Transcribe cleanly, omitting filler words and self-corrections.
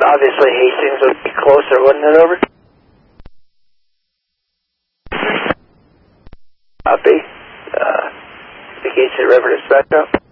obviously Hastings would be closer, wouldn't it, over? Copy. The Gates of River to Spectrum.